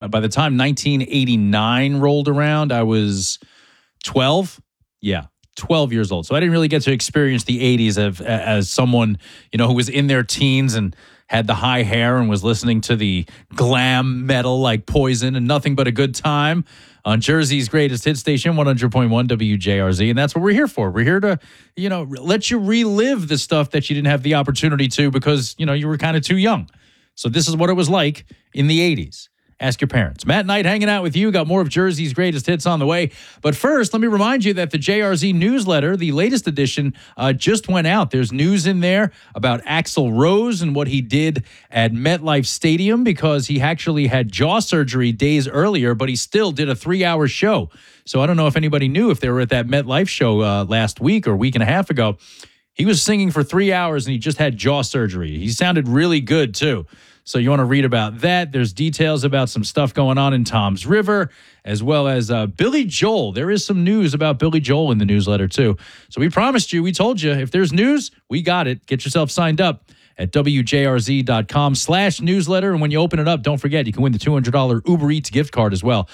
by the time 1989 rolled around, I was 12. Yeah, 12 years old. So I didn't really get to experience the 80s as someone, who was in their teens and had the high hair and was listening to the glam metal like Poison and nothing but a good time on Jersey's greatest hit station, 100.1 WJRZ. And that's what we're here for. We're here to, let you relive the stuff that you didn't have the opportunity to because, you were kind of too young. So this is what it was like in the 80s. Ask your parents. Matt Knight hanging out with you. Got more of Jersey's greatest hits on the way. But first, let me remind you that the JRZ newsletter, the latest edition, just went out. There's news in there about Axl Rose and what he did at MetLife Stadium because he actually had jaw surgery days earlier, but he still did a 3-hour show. So I don't know if anybody knew if they were at that MetLife show last week or a week and a half ago. He was singing for 3 hours and he just had jaw surgery. He sounded really good, too. So you want to read about that. There's details about some stuff going on in Toms River, as well as Billy Joel. There is some news about Billy Joel in the newsletter, too. So we promised you, we told you, if there's news, we got it. Get yourself signed up at WJRZ.com/newsletter. And when you open it up, don't forget, you can win the $200 Uber Eats gift card as well.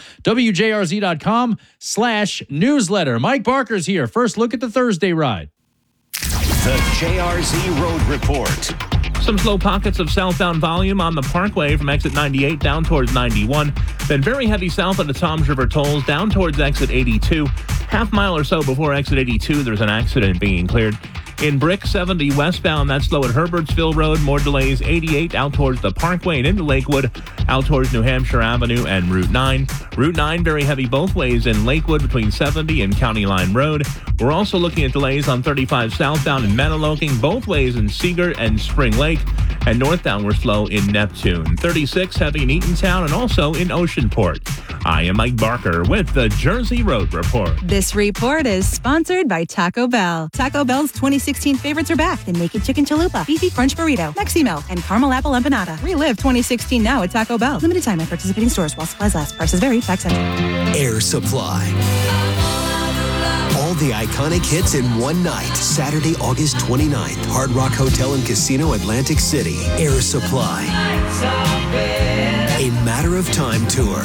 WJRZ.com/newsletter. Mike Barker's here. First look at the Thursday ride. The JRZ Road Report. Some slow pockets of southbound volume on the Parkway from exit 98 down towards 91. Then very heavy south of the Toms River tolls down towards exit 82. Half mile or so before exit 82, there's an accident being cleared. In Brick, 70 westbound, that's slow at Herbertsville Road. More delays, 88 out towards the Parkway and into Lakewood, out towards New Hampshire Avenue and Route 9. Route 9, very heavy both ways in Lakewood between 70 and County Line Road. We're also looking at delays on 35 southbound in Maniloking, both ways in Seagirt and Spring Lake. And northbound, we're slow in Neptune. 36 heavy in Eatontown and also in Oceanport. I am Mike Barker with the Jersey Road Report. This report is sponsored by Taco Bell. Taco Bell's 2016 favorites are back. The Naked Chicken Chalupa, Beefy Crunch Burrito, Mexi Melt, and Caramel Apple Empanada. Relive 2016 now at Taco Bell. Limited time at participating stores while supplies last. Prices vary. Tax exempt. Air Supply. All the iconic hits in one night. Saturday, August 29th. Hard Rock Hotel and Casino, Atlantic City. Air Supply. A Matter of Time tour.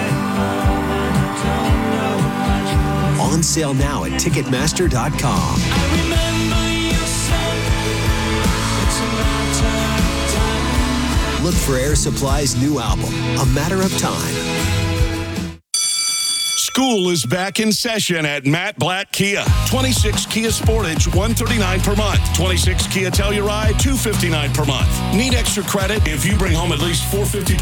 On sale now at Ticketmaster.com. Look for Air Supply's new album, A Matter of Time. School is back in session at Matt Blatt Kia. 26 Kia Sportage, $139 per month. 26 Kia Telluride, $259 per month. Need extra credit? If you bring home at least $450